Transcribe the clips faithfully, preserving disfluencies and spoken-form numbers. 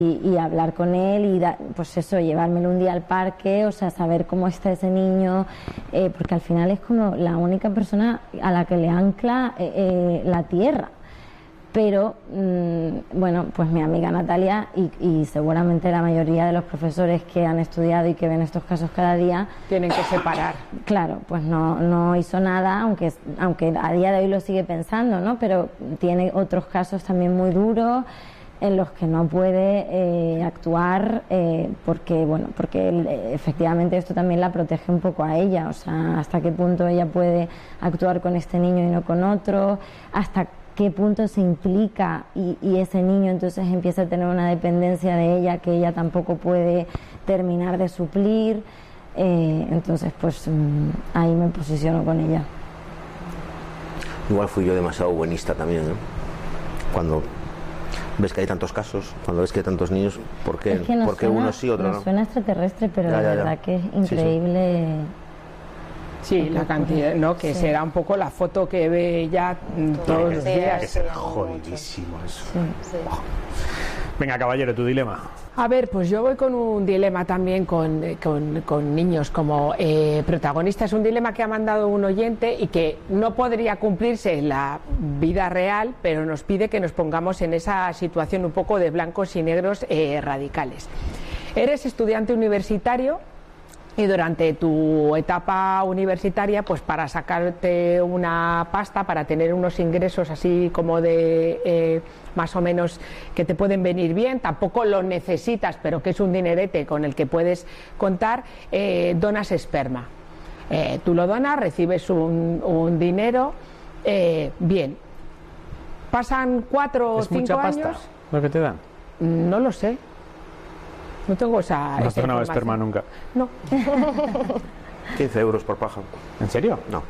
Y, y hablar con él y da, pues eso, llevármelo un día al parque, o sea, saber cómo está ese niño, eh, porque al final es como la única persona a la que le ancla eh, eh, la tierra. Pero mmm, bueno, pues mi amiga Natalia y, y seguramente la mayoría de los profesores que han estudiado y que ven estos casos cada día tienen que separar. Claro, pues no, no hizo nada, aunque, aunque a día de hoy lo sigue pensando, ¿no? Pero tiene otros casos también muy duros en los que no puede eh, actuar eh, porque bueno porque él, eh, efectivamente esto también la protege un poco a ella, o sea, hasta qué punto ella puede actuar con este niño y no con otro, hasta qué punto se implica y, y ese niño entonces empieza a tener una dependencia de ella que ella tampoco puede terminar de suplir, eh, entonces pues mmm, ahí me posiciono con ella. Igual fui yo demasiado buenista también, ¿no? Cuando ves que hay tantos casos, cuando ves que hay tantos niños, ¿por qué, es que ¿por qué suena, uno sí, otro nos no? Suena extraterrestre, pero ya, de ya, ya. verdad que es increíble. Sí, sí, la cantidad, ¿no? Que sí. Será un poco la foto que ve ya todos los días. Que será jodidísimo eso. Sí. Sí. Oh. Venga, caballero, tu dilema. A ver, pues yo voy con un dilema también con, con, con niños como eh, protagonista. Es un dilema que ha mandado un oyente y que no podría cumplirse en la vida real, pero nos pide que nos pongamos en esa situación un poco de blancos y negros eh, radicales. Eres estudiante universitario y durante tu etapa universitaria, pues para sacarte una pasta, para tener unos ingresos así como de eh, más o menos que te pueden venir bien, tampoco lo necesitas, pero que es un dinerete con el que puedes contar, eh, donas esperma. Eh, tú lo donas, recibes un, un dinero, eh, bien. Pasan cuatro o cinco años. ¿Es mucha pasta lo que te dan? No lo sé. No tengo esa. No has donado esperma nunca. No. quince euros por pájaro. ¿En serio? No.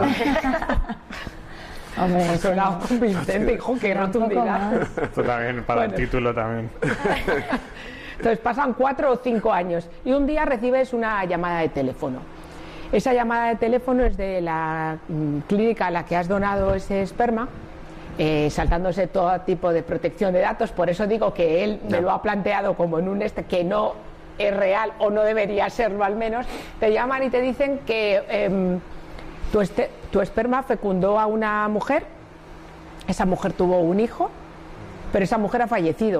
Ah. Hombre, ha sonado convincente, hijo, qué rotundidad. Esto también, para bueno. El título también. Entonces pasan cuatro o cinco años y un día recibes una llamada de teléfono. Esa llamada de teléfono es de la mm, clínica a la que has donado ese esperma. Eh, saltándose todo tipo de protección de datos, por eso digo que él me lo ha planteado como en un este que no es real o no debería serlo al menos. Te llaman y te dicen que eh, tu, este, tu esperma fecundó a una mujer, esa mujer tuvo un hijo, pero esa mujer ha fallecido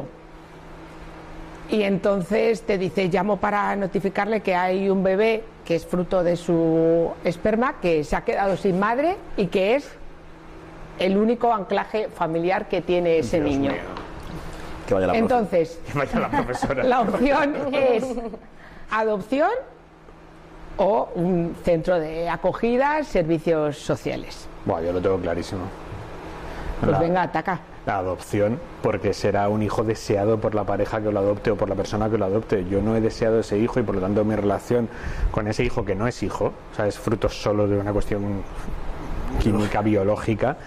y entonces te dice, llamo para notificarle que hay un bebé que es fruto de su esperma, que se ha quedado sin madre y que es el único anclaje familiar que tiene ese Dios niño. Mío. Que vaya la Entonces, que vaya la profesora. La opción es adopción o un centro de acogida, servicios sociales. Buah, yo lo tengo clarísimo. Pues la, venga, ataca. La adopción, porque será un hijo deseado por la pareja que lo adopte o por la persona que lo adopte. Yo no he deseado ese hijo y por lo tanto mi relación con ese hijo que no es hijo, o sea, es fruto solo de una cuestión química, biológica.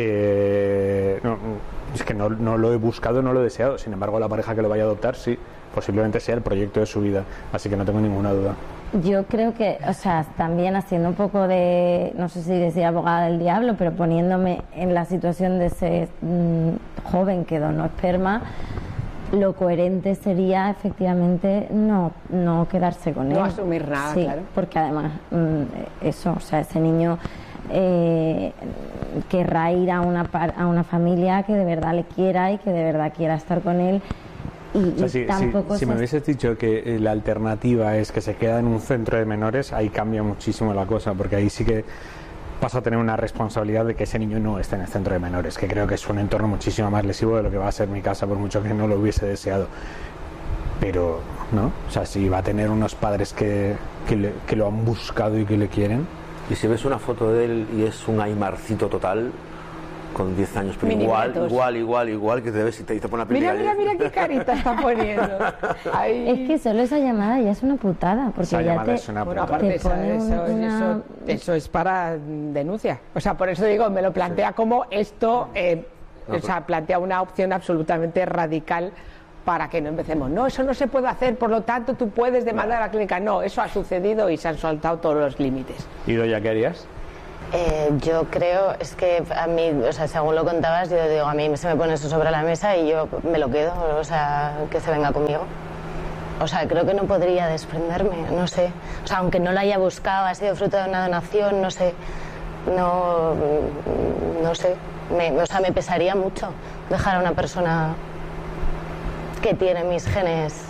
Eh, no, es que no, no lo he buscado, no lo he deseado. Sin embargo, la pareja que lo vaya a adoptar, sí, posiblemente sea el proyecto de su vida. Así que no tengo ninguna duda. Yo creo que, o sea, también haciendo un poco de, no sé si decir abogada del diablo, pero poniéndome en la situación de ese mmm, joven que donó esperma, lo coherente sería efectivamente no, no quedarse con él. No asumir nada, sí, claro. Porque además, mmm, eso, o sea, ese niño Eh, querrá ir a una, a una familia que de verdad le quiera y que de verdad quiera estar con él y, o sea, y si, tampoco si, si me hubieses dicho que la alternativa es que se queda en un centro de menores, ahí cambia muchísimo la cosa, porque ahí sí que paso a tener una responsabilidad de que ese niño no esté en el centro de menores, que creo que es un entorno muchísimo más lesivo de lo que va a ser mi casa, por mucho que no lo hubiese deseado. Pero no, o sea, si va a tener unos padres que, que, le, que lo han buscado y que le quieren. Y si ves una foto de él y es un aymarcito total, con diez años, pero igual, igual, igual, igual, que te ves y te, y te pone la piel. Mira, mira, mira qué carita está poniendo. Ahí. Es que solo esa llamada ya es una putada, porque esa ya te, es una bueno, putada. aparte te eso, pone eso, una... eso, eso es para denuncia. O sea, por eso digo, me lo plantea como esto, eh, o sea, plantea una opción absolutamente radical para que no empecemos. No, eso no se puede hacer, por lo tanto tú puedes demandar a la clínica. No, eso ha sucedido y se han soltado todos los límites. ¿Y Doya, qué harías? Eh, yo creo, es que a mí, o sea, según lo contabas, yo digo, a mí se me pone eso sobre la mesa y yo me lo quedo, o sea, que se venga conmigo. O sea, creo que no podría desprenderme, no sé. O sea, aunque no lo haya buscado, ha sido fruto de una donación, no sé. No, no sé. Me, o sea, me pesaría mucho dejar a una persona que tiene mis genes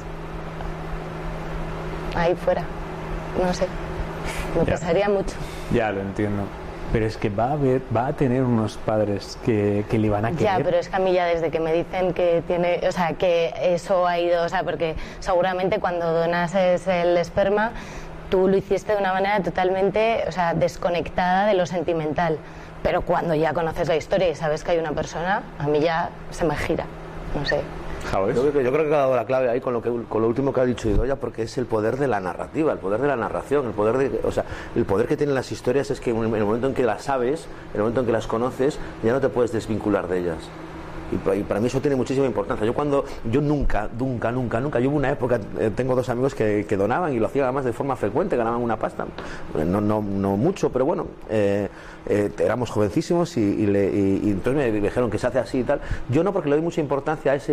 ahí fuera. No sé. Me Ya. pesaría mucho. Ya, lo entiendo. Pero es que va a haber, va a tener unos padres que, que le van a querer. Ya, pero es que a mí ya desde que me dicen que tiene, o sea, que eso ha ido, o sea, porque seguramente cuando donas el esperma, tú lo hiciste de una manera totalmente, o sea, desconectada de lo sentimental. Pero cuando ya conoces la historia y sabes que hay una persona, a mí ya se me gira, no sé. ¿Sabes? Yo creo, que, yo creo que ha dado la clave ahí con lo, que, con lo último que ha dicho Idoia, porque es el poder de la narrativa, el poder de la narración, el poder de, o sea, el poder que tienen las historias es que en el momento en que las sabes, en el momento en que las conoces, ya no te puedes desvincular de ellas. Y para, y para mí eso tiene muchísima importancia. Yo cuando, yo nunca, nunca, nunca, nunca, yo hubo una época, eh, tengo dos amigos que, que donaban y lo hacían además de forma frecuente, ganaban una pasta, no, no, no mucho, pero bueno, eh, eh, éramos jovencísimos y, y, le, y, y entonces me dijeron que se hace así y tal. Yo no, porque le doy mucha importancia a ese,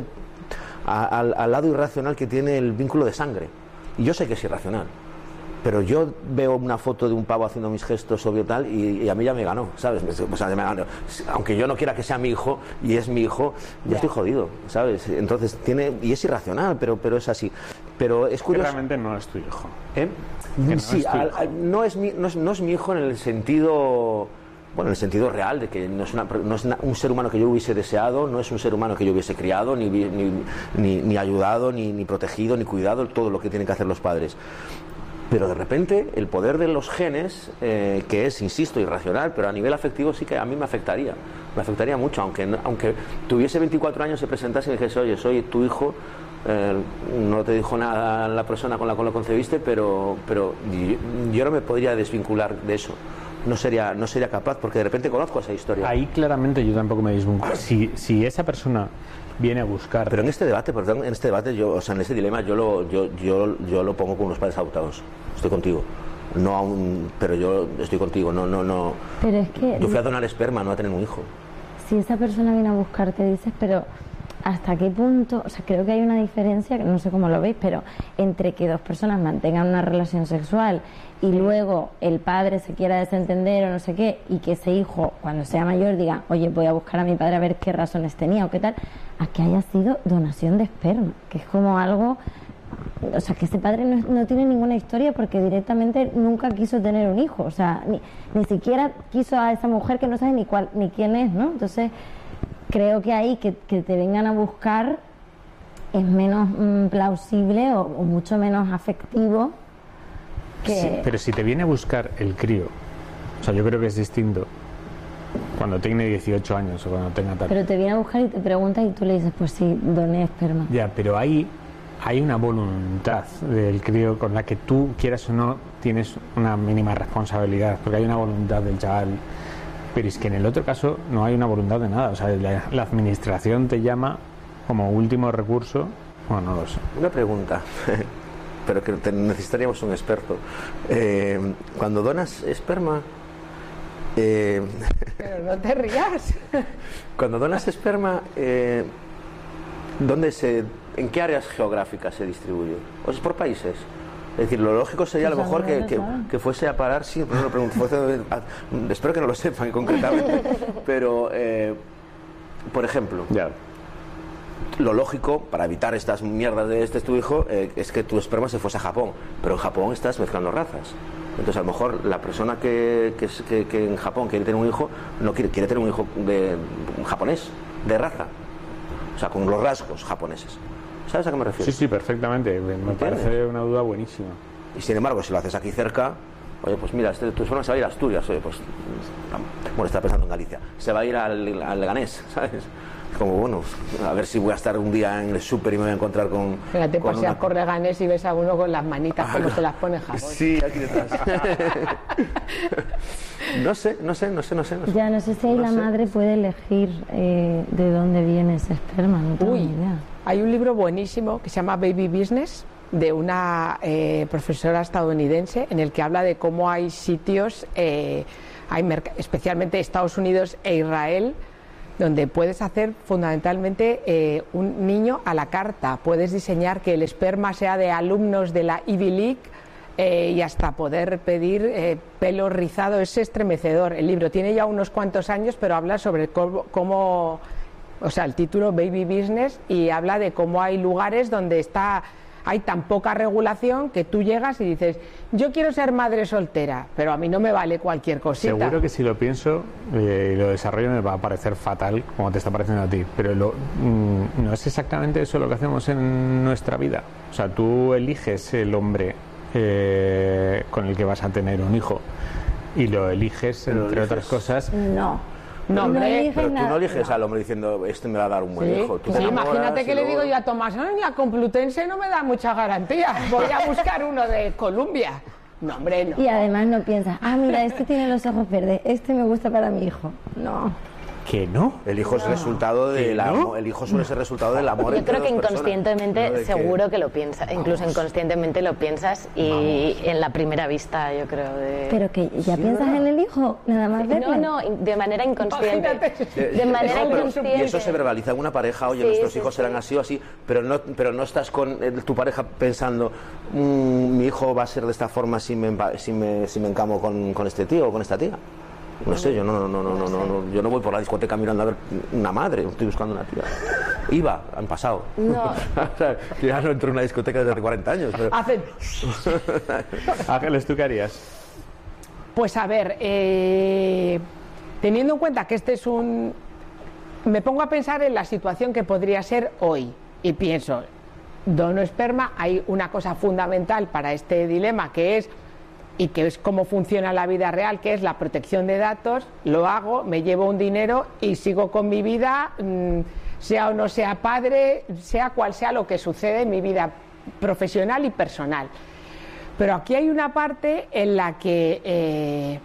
a, al, al lado irracional que tiene el vínculo de sangre. Y yo sé que es irracional. Pero yo veo una foto de un pavo haciendo mis gestos obvio tal y, y a mí ya me ganó, ¿sabes? O sea, me ganó. Aunque yo no quiera que sea mi hijo y es mi hijo, ya, ya estoy jodido, ¿sabes? Entonces tiene, y es irracional, pero, pero es así. Pero es curioso. Que realmente no es tu hijo. ¿Eh? No sí, es tu al, hijo. al, no, es mi, no, es, no es mi hijo en el sentido... Bueno, en el sentido real de que no es, una, no es una, un ser humano que yo hubiese deseado, no es un ser humano que yo hubiese criado, ni, ni, ni, ni ayudado, ni, ni protegido, ni cuidado, todo lo que tienen que hacer los padres. Pero de repente el poder de los genes, eh, que es, insisto, irracional, pero a nivel afectivo sí que a mí me afectaría, me afectaría mucho, aunque, aunque tuviese veinticuatro años, se presentase y dijese, oye, soy tu hijo, eh, no te dijo nada la persona con la cual lo concebiste, pero, pero yo, yo no me podría desvincular de eso. No sería, no sería capaz, porque de repente conozco esa historia. Ahí claramente yo tampoco me desvinculo. Si, si esa persona viene a buscar... Pero en este debate, perdón, en este debate, yo, o sea, en ese dilema, yo lo, yo, yo, yo lo pongo con los padres adoptados. Estoy contigo. No aún, pero yo estoy contigo. No, no, no. Pero es que yo fui a donar esperma, no a tener un hijo. Si esa persona viene a buscarte, dices, pero ¿hasta qué punto? O sea, creo que hay una diferencia, no sé cómo lo veis, pero entre que dos personas mantengan una relación sexual y luego el padre se quiera desentender o no sé qué, y que ese hijo, cuando sea mayor, diga, oye, voy a buscar a mi padre a ver qué razones tenía o qué tal, a que haya sido donación de esperma, que es como algo... O sea, que ese padre no, no tiene ninguna historia porque directamente nunca quiso tener un hijo, o sea, ni, ni siquiera quiso a esa mujer que no sabe ni cuál, ni quién es, ¿no? Entonces, creo que ahí que, que te vengan a buscar es menos mmm, plausible o, o mucho menos afectivo que... Sí, pero si te viene a buscar el crío, o sea, yo creo que es distinto cuando tiene dieciocho años o cuando tenga tal. Pero te viene a buscar y te pregunta y tú le dices, pues sí, doné esperma. Ya, pero ahí hay una voluntad del crío con la que tú, quieras o no, tienes una mínima responsabilidad, porque hay una voluntad del chaval. Pero es que en el otro caso no hay una voluntad de nada. O sea, la, la administración te llama como último recurso. Bueno, no lo sé. Una pregunta, pero que te, necesitaríamos un experto. Eh, cuando donas esperma... Eh, pero no te rías. Cuando donas esperma, eh, ¿dónde se, ¿en qué áreas geográficas se distribuye? ¿O es por países? Es decir, lo lógico sería a lo mejor que, que, que fuese a parar, sí, no lo pregunto, fuese, a, espero que no lo sepan concretamente, pero, eh, por ejemplo, ya. Lo lógico, para evitar estas mierdas de este es tu hijo, eh, es que tu esperma se fuese a Japón, pero en Japón estás mezclando razas. Entonces, a lo mejor la persona que, que, que, que en Japón quiere tener un hijo, no quiere, quiere tener un hijo de, un japonés, de raza, o sea, con los rasgos japoneses. ¿Sabes a qué me refiero? Sí, sí, perfectamente. Me ¿Entiendes? parece una duda buenísima. Y sin embargo, si lo haces aquí cerca, oye, pues mira, este, tu esperma se va a ir a Asturias, oye, pues, bueno, está pensando en Galicia, se va a ir al, al Leganés, ¿sabes? Como, bueno, a ver si voy a estar un día en el súper y me voy a encontrar con... Fíjate, con paseas una... por Leganés y ves a uno con las manitas, como se las pone Japón. Sí, aquí detrás. no sé, no sé, no sé, no sé. No sé. Ya, no sé si ahí no la sé. madre puede elegir eh, de dónde viene ese esperma, no tengo Uy, ni idea. hay un libro buenísimo que se llama Baby Business, de una eh, profesora estadounidense, en el que habla de cómo hay sitios, eh, hay especialmente Estados Unidos e Israel, donde puedes hacer fundamentalmente eh, un niño a la carta. Puedes diseñar que el esperma sea de alumnos de la Ivy League eh, y hasta poder pedir eh, pelo rizado. Es estremecedor. El libro tiene ya unos cuantos años, pero habla sobre cómo, cómo, o sea, el título Baby Business, y habla de cómo hay lugares donde está... hay tan poca regulación que tú llegas y dices, yo quiero ser madre soltera, pero a mí no me vale cualquier cosita. Seguro que si lo pienso eh, y lo desarrollo me va a parecer fatal, como te está pareciendo a ti, pero lo, mm, no es exactamente eso lo que hacemos en nuestra vida. O sea, tú eliges el hombre eh, con el que vas a tener un hijo y lo eliges, Pero entre eliges. otras cosas. No. No, hombre, Pero tú nada. no eliges al hombre diciendo, este me va a dar un buen Sí, hijo. Tú sí, te enamoras imagínate que y le luego- digo yo a Tomás, "Ay, la Complutense no me da mucha garantía, voy a buscar uno de Columbia". No, hombre, no. Y además no piensas, ah, mira, este tiene los ojos verdes, este me gusta para mi hijo. No. Que no. El hijo es resultado del ¿No? amor, el hijo suele ser resultado del amor. Yo entre creo que dos personas, inconscientemente no de que- seguro que lo piensas, incluso inconscientemente lo piensas y en la primera vista, yo creo. De... Pero que ya piensas en el hijo, nada más verle. No, no, de manera inconsciente. Imagínate. De manera Eso, pero- inconsciente. y eso se verbaliza en una pareja, oye, Sí, nuestros sí, hijos sí. serán así o así, pero no, pero no estás con eh, tu pareja pensando, "Mm, mi hijo va a ser de esta forma si me, empa- si me, si me encamo con, con este tío o con esta tía". No sé, yo no, no, no, no, no, no, no, yo no voy por la discoteca mirando a ver una madre, estoy buscando una tía. Iba, han pasado. No. O sea, yo ya no entro en una discoteca desde hace cuarenta años. Pero... Hacen... Ángeles, ¿tú qué harías? Pues a ver, eh, teniendo en cuenta que este es un... Me pongo a pensar en la situación que podría ser hoy y pienso, dono esperma, hay una cosa fundamental para este dilema que es, y que es cómo funciona la vida real, que es la protección de datos, lo hago, me llevo un dinero y sigo con mi vida, mmm, sea o no sea padre, sea cual sea lo que sucede en mi vida profesional y personal. Pero aquí hay una parte en la que eh,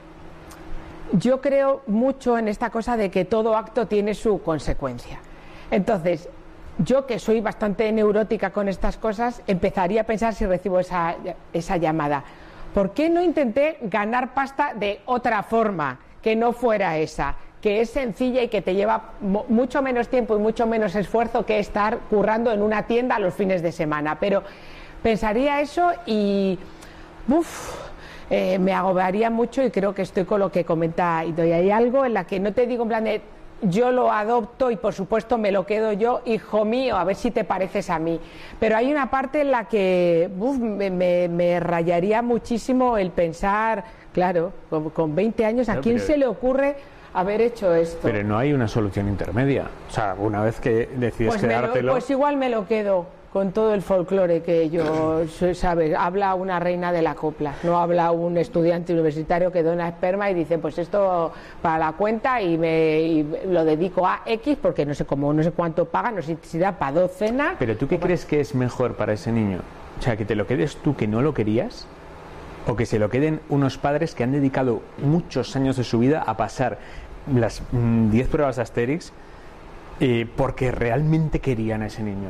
yo creo mucho en esta cosa de que todo acto tiene su consecuencia. Entonces, yo que soy bastante neurótica con estas cosas, empezaría a pensar si recibo esa, esa llamada. ¿Por qué no intenté ganar pasta de otra forma que no fuera esa? Que es sencilla y que te lleva mucho menos tiempo y mucho menos esfuerzo que estar currando en una tienda los fines de semana. Pero pensaría eso y uf, eh, me agobiaría mucho, y creo que estoy con lo que comenta Idoia. Hay algo en la que no te digo en plan de yo lo adopto y por supuesto me lo quedo yo, hijo mío, a ver si te pareces a mí. Pero hay una parte en la que uf, me, me, me rayaría muchísimo el pensar, claro, con, con veinte años, ¿a No, quién pero- se le ocurre haber hecho esto? Pero no hay una solución intermedia. O sea, una vez que decides Pues, me lo- quedártelo... pues igual me lo quedo con todo el folclore que yo, ¿sabes? Habla una reina de la copla, no habla un estudiante universitario que dona esperma y dice, pues esto para la cuenta y, me, y lo dedico a X porque no sé cómo, no sé cuánto paga, no sé si da para dos cenas. ¿Pero tú qué crees que es mejor para ese niño? O sea, que te lo quedes tú que no lo querías, o que se lo queden unos padres que han dedicado muchos años de su vida a pasar las diez pruebas de Asterix eh, porque realmente querían a ese niño.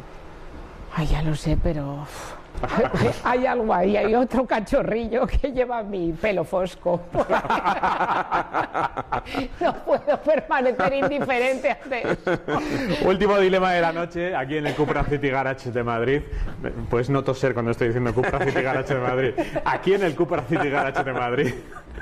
Ay, ya lo sé, pero uf, hay algo ahí, hay otro cachorrillo que lleva mi pelo fosco. No puedo permanecer indiferente ante eso. Último dilema de la noche aquí en el Cupra City Garage de Madrid. Pues no toser cuando estoy diciendo Cupra City Garage de Madrid. Aquí en el Cupra City Garage de Madrid.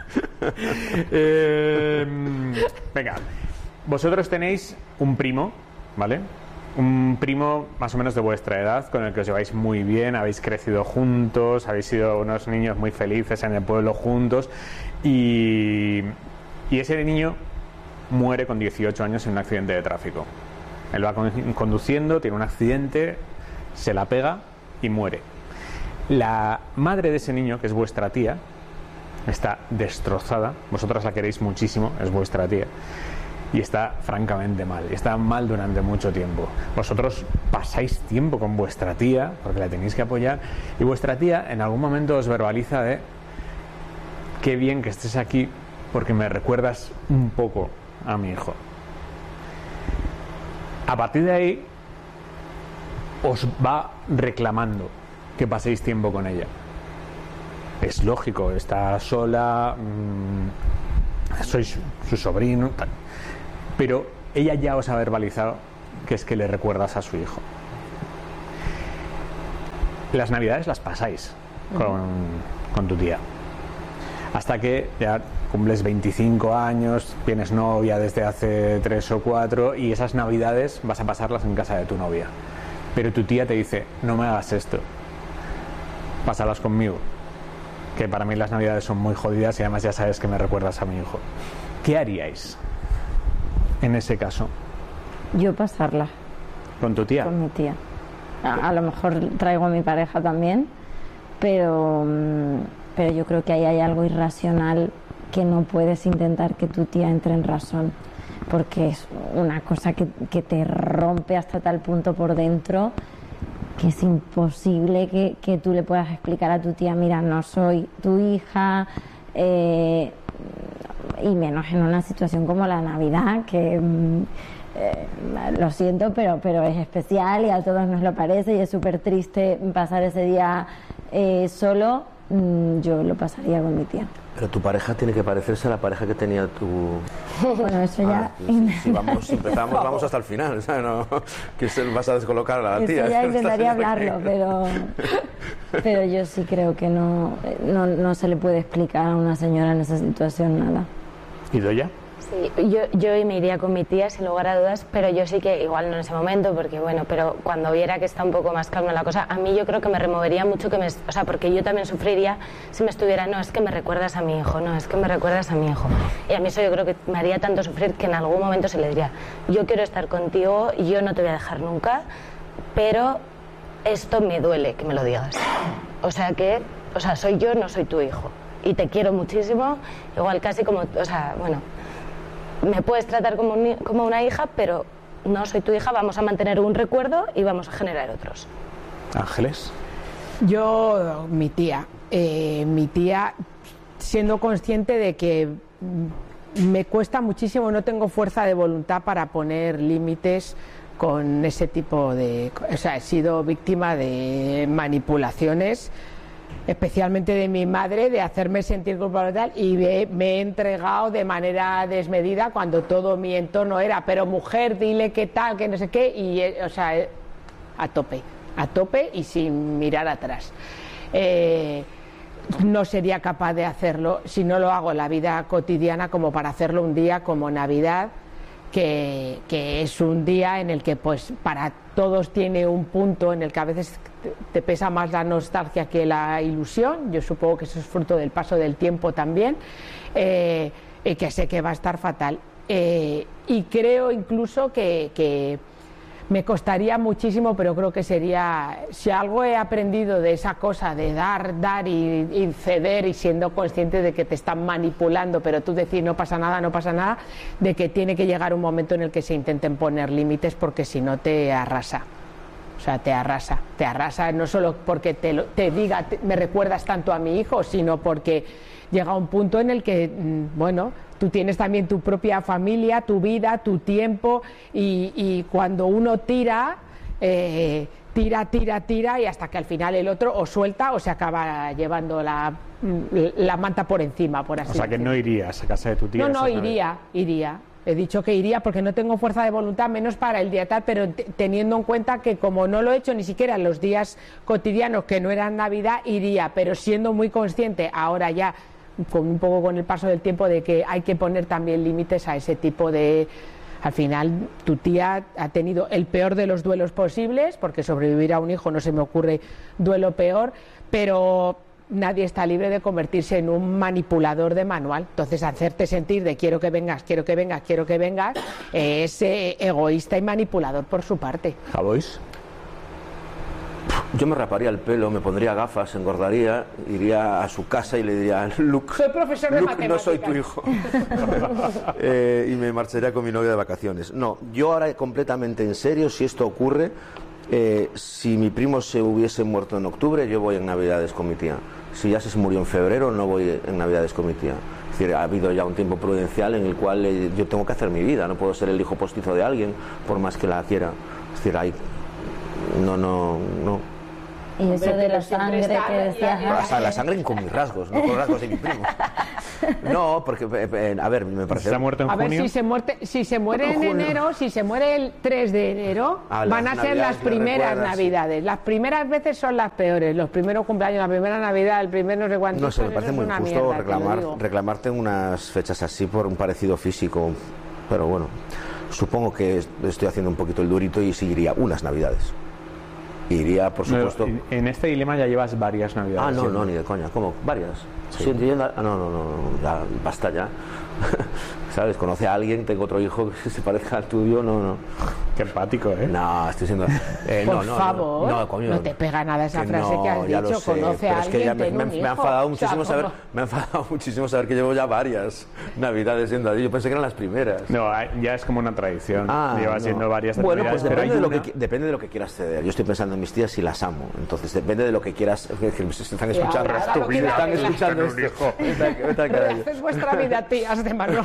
Eh, venga, vosotros tenéis un primo, ¿vale? Un primo más o menos de vuestra edad, con el que os lleváis muy bien, habéis crecido juntos, habéis sido unos niños muy felices en el pueblo juntos, y, y ese niño muere con dieciocho años en un accidente de tráfico. Él va con- conduciendo, tiene un accidente, se la pega y muere. La madre de ese niño, que es vuestra tía, está destrozada, vosotras la queréis muchísimo, es vuestra tía, y está francamente mal, y está mal durante mucho tiempo. Vosotros pasáis tiempo con vuestra tía porque la tenéis que apoyar, y vuestra tía en algún momento os verbaliza de qué bien que estés aquí porque me recuerdas un poco a mi hijo. A partir de ahí os va reclamando que paséis tiempo con ella. Es lógico, está sola, mmm, sois su, su sobrino, tal. Pero ella ya os ha verbalizado que es que le recuerdas a su hijo. Las navidades las pasáis con, con tu tía. Hasta que ya cumples veinticinco años, tienes novia desde hace tres o cuatro y esas navidades vas a pasarlas en casa de tu novia. Pero tu tía te dice, no me hagas esto, pásalas conmigo, que para mí las navidades son muy jodidas y además ya sabes que me recuerdas a mi hijo. ¿Qué haríais en ese caso? Yo pasarla. ¿Con tu tía? Con mi tía. A, a lo mejor traigo a mi pareja también, pero, pero yo creo que ahí hay algo irracional que no puedes intentar que tu tía entre en razón, porque es una cosa que, que te rompe hasta tal punto por dentro que es imposible que, que tú le puedas explicar a tu tía, mira, no soy tu hija, eh, y menos en una situación como la Navidad, que eh, lo siento, pero, pero es especial y a todos nos lo parece y es súper triste pasar ese día eh, solo. Yo lo pasaría con mi tía. Pero tu pareja tiene que parecerse a la pareja que tenía tu... Bueno, eso ya... Ah, si, si vamos, si empezamos, vamos hasta el final, ¿sabes? No, que se vas a descolocar a la tía. Eso ya intentaría hablarlo, pero, pero yo sí creo que no, no, no se le puede explicar a una señora en esa situación nada. ¿Y Doya? Sí, yo, yo me iría con mi tía sin lugar a dudas, pero yo sí que, igual no en ese momento, porque bueno, pero cuando viera que está un poco más calma la cosa, a mí yo creo que me removería mucho que me, o sea, porque yo también sufriría si me estuviera, no, es que me recuerdas a mi hijo, no, es que me recuerdas a mi hijo. Y a mí eso yo creo que me haría tanto sufrir que en algún momento se le diría, yo quiero estar contigo, yo no te voy a dejar nunca, pero esto me duele que me lo digas. O sea que, o sea, soy yo, no soy tu hijo. Y te quiero muchísimo, igual casi como, o sea, bueno, me puedes tratar como, un, como una hija, pero no soy tu hija, vamos a mantener un recuerdo y vamos a generar otros. Ángeles. Yo, mi tía, eh, mi tía, siendo consciente de que me cuesta muchísimo, no tengo fuerza de voluntad para poner límites con ese tipo de... O sea, he sido víctima de manipulaciones, especialmente de mi madre, de hacerme sentir culpable y tal, y me, me he entregado de manera desmedida cuando todo mi entorno era, pero mujer, dile qué tal, que no sé qué, y o sea, a tope, a tope y sin mirar atrás. Eh, no sería capaz de hacerlo si no lo hago en la vida cotidiana como para hacerlo un día como Navidad, que, que es un día en el que pues para todos tiene un punto en el que a veces te pesa más la nostalgia que la ilusión. Yo supongo que eso es fruto del paso del tiempo también, eh, y que sé que va a estar fatal, eh, y creo incluso que, que me costaría muchísimo, pero creo que sería, si algo he aprendido de esa cosa de dar, dar y, y ceder y siendo consciente de que te están manipulando, pero tú decir no pasa nada, no pasa nada, de que tiene que llegar un momento en el que se intenten poner límites, porque si no te arrasa. O sea, te arrasa, te arrasa no solo porque te, lo, te diga te, me recuerdas tanto a mi hijo, sino porque llega un punto en el que, bueno, tú tienes también tu propia familia, tu vida, tu tiempo, y, y cuando uno tira, eh, tira, tira, tira, y hasta que al final el otro o suelta o se acaba llevando la, la manta por encima, por así decirlo. O sea, que no irías a casa de tu tía. No, no, iría, iría. He dicho que iría porque no tengo fuerza de voluntad, menos para el día tal, pero t- teniendo en cuenta que como no lo he hecho ni siquiera en los días cotidianos que no eran Navidad, iría, pero siendo muy consciente ahora ya, con un poco con el paso del tiempo, de que hay que poner también límites a ese tipo de... Al final, tu tía ha tenido el peor de los duelos posibles, porque sobrevivir a un hijo no se me ocurre duelo peor, pero nadie está libre de convertirse en un manipulador de manual. Entonces, hacerte sentir de quiero que vengas, quiero que vengas, quiero que vengas, eh, es eh, egoísta y manipulador por su parte. ¿Javois? Yo me raparía el pelo, me pondría gafas, engordaría, iría a su casa y le diría, Luke, soy profesor de Luke, matemáticas. no soy tu hijo. eh, y me marcharía con mi novia de vacaciones. No, yo ahora completamente en serio, si esto ocurre, eh, si mi primo se hubiese muerto en octubre, yo voy en Navidades con mi tía. Si ya se murió en febrero, no voy en Navidades con mi tía. Es decir, ha habido ya un tiempo prudencial en el cual eh, yo tengo que hacer mi vida, no puedo ser el hijo postizo de alguien, por más que la quiera. Es decir, hay... No, no, no. Y eso de la sangre que decías... O sea, la sangre con mis rasgos, no con rasgos de mi primo. No, porque, eh, a ver, me parece... ¿Se ha muerto en A ver, junio? si se, muerte, si se muere en Junio. enero, si se muere el tres de enero, Ah, van a las ser las Navidades, me primeras recuerdas, sí. Navidades. Las primeras veces son las peores. Los primeros cumpleaños, la primera Navidad, el primer no sé cuánto. No sé, me parece muy injusto mierda, te lo reclamar, digo. reclamarte unas fechas así por un parecido físico, pero bueno, supongo que estoy haciendo un poquito el durito y sí iría unas Navidades. Iría, por No, supuesto... en- en este dilema ya llevas varias navidades. Ah, no, ¿sí? no, ni de coña. ¿Cómo? ¿Varias? Sí. Sí, entiendo. Ah, no, no, no, no, ya, basta ya. ¿Sabes? Conoce a alguien, tengo otro hijo que se parezca al tuyo, no, no. Qué empático, ¿eh? No, estoy siendo... eh, Por no, no, favor, no, no, coño, no te pega nada esa que frase no, que has ya lo dicho, sé, conoce pero a es que alguien, ya me, ten me- un me ha hijo. enfadado O sea, muchísimo saber, ¿cómo? me ha enfadado muchísimo saber que llevo ya varias Navidades siendo allí. Yo pensé que eran las primeras. No, ya es como una tradición. Ah, Llevas no. siendo varias Bueno, navidades, pues pero depende hay de, lo que, una- qui- depende de lo que quieras ceder. Yo estoy pensando en mis tías y las amo. Entonces depende de lo que quieras. Es que me están escuchando. ahora, ahora lo Me que están me arreglas. escuchando esto. Vete a- vete al carajo. Haces vuestra vida, tías de Manuel.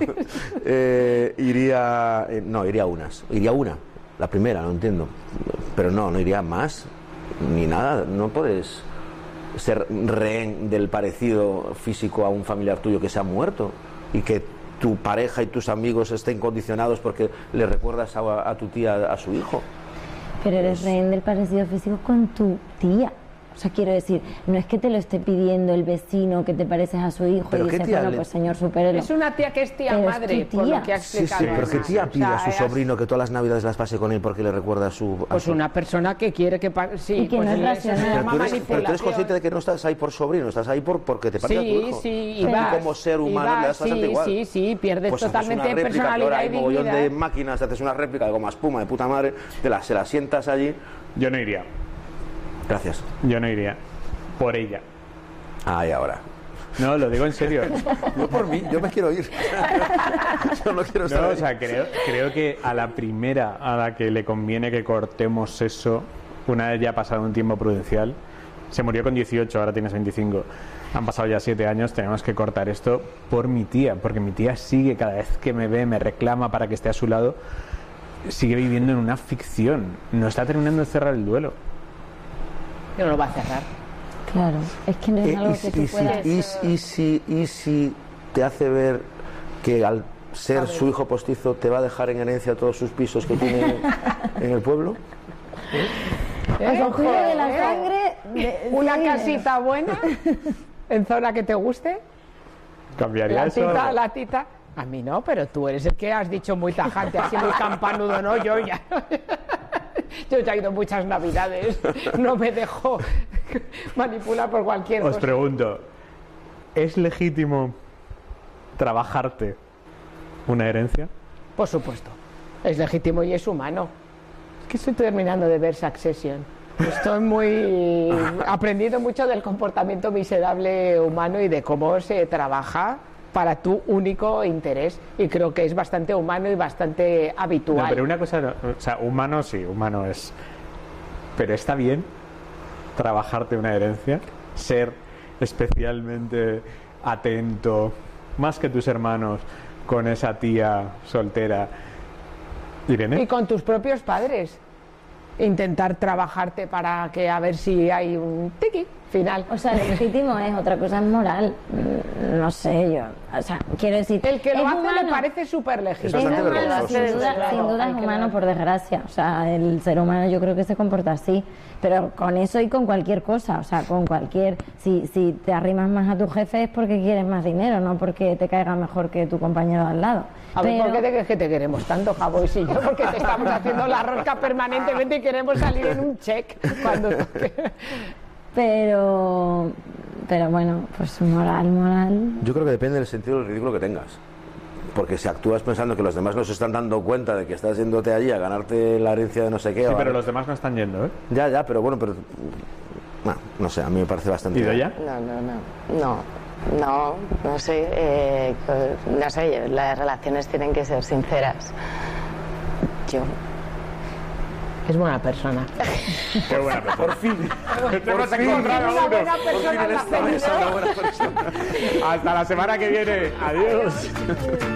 Eh, iría. eh, no, iría unas. Iría una. La primera, no entiendo. Pero no, no iría más. Ni nada. No puedes ser rehén del parecido físico a un familiar tuyo que se ha muerto y que tu pareja y tus amigos estén condicionados porque le recuerdas a, a tu tía a su hijo. Pero eres rehén del parecido físico con tu tía. O sea, quiero decir, no es que te lo esté pidiendo el vecino que te pareces a su hijo ¿Pero y qué dices, tía bueno, le- pues señor, supérelo. Es una tía que es tía Pero es madre, tu por lo tía. que ha Sí, explicado. sí, pero ¿qué Ana. tía O pide sea, a su es- sobrino que todas las navidades las pase con él porque le recuerda a su... a Pues su- una persona que quiere que... pa- Sí, Y que pues no es eso se racional. Pero llama tú, eres, pero tú eres manipulación. consciente de que no estás ahí por sobrino, estás ahí por porque te parece a tu Sí, hijo. sí, y Tú vas, como ser y humano vas, le das bastante sí, igual. sí, sí, pierdes Pues haces totalmente una réplica, que ahora personalidad hay y mogollón de dignidad. máquinas, haces una réplica de goma espuma de puta madre, te la, se la sientas allí. Yo no iría. Gracias. Yo no iría. Por ella. Ah, y ahora. No, lo digo en serio. Yo por mí, yo me quiero ir. Yo no quiero estar No, ahí. o sea, creo, creo que a la primera a la que le conviene que cortemos eso, una vez ya ha pasado un tiempo prudencial, se murió con dieciocho, ahora tienes veinticinco, han pasado ya siete años, tenemos que cortar esto por mi tía, porque mi tía sigue, cada vez que me ve, me reclama para que esté a su lado, sigue viviendo en una ficción, no está terminando de cerrar el duelo. No lo va a cerrar. Claro, es que no es Eh, algo y, que si- tú y si- puedas... y si- y si, y si te hace ver que al ser su hijo postizo te va a dejar en herencia todos sus pisos que tiene en el pueblo. Al conjuro de la Joder. sangre... de- Una sí, casita buena, en zona que te guste, ¿Cambiaría la eso? tita, la tita... A mí no, pero tú eres el que has dicho muy tajante, así muy campanudo, ¿no? Yo ya... Yo ya he ido muchas navidades, no me dejo manipular por cualquier Os cosa. pregunto, ¿es legítimo trabajarte una herencia? Por supuesto, es legítimo y es humano. Es que estoy terminando de ver Succession. Estoy muy aprendiendo mucho del comportamiento miserable humano y de cómo se trabaja para tu único interés. Y creo que es bastante humano y bastante habitual. No, pero una cosa, no, o sea, humano sí, humano es. Pero está bien trabajarte una herencia, ser especialmente atento, más que tus hermanos, con esa tía soltera. Irene. Y con tus propios padres. Intentar trabajarte para que a ver si hay un tiqui final. O sea, legítimo es, otra cosa es moral. Mm, No sé, yo... O sea, quiero decir... El que lo es hace humano. le parece súper Es legítimo. Es bastante humano, vergonzoso. sin duda, Claro, sin duda hay es que humano ver. por desgracia. O sea, el ser humano yo creo que se comporta así. Pero con eso y con cualquier cosa. O sea, con cualquier... Si, si te arrimas más a tu jefe es porque quieres más dinero, no porque te caiga mejor que tu compañero de al lado. A ver, Pero- ¿por qué te crees que te queremos tanto, Javois y yo? Porque te estamos haciendo la rosca permanentemente y queremos salir en un check cuando toque. Pero... Pero bueno, pues moral, moral... Yo creo que depende del sentido del ridículo que tengas. Porque si actúas pensando que los demás no se están dando cuenta de que estás yéndote allí a ganarte la herencia de no sé qué. Sí, o a- pero los demás no están yendo, ¿eh? Ya, ya, pero bueno, pero... No, no sé, a mí me parece bastante... ¿Ido ya? No, no, no. No, no, no sé. eh, no sé, las relaciones tienen que ser sinceras. Yo. Es buena persona. Qué buena persona. Por fin, Hemos fin, encontrado una uno. buena por fin persona en en la esta mesa una buena persona. Hasta la semana que viene. Adiós.